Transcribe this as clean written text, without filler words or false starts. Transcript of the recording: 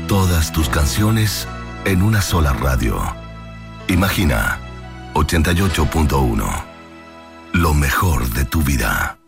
Todas tus canciones en una sola radio. Imagina 88.1. Lo mejor de tu vida.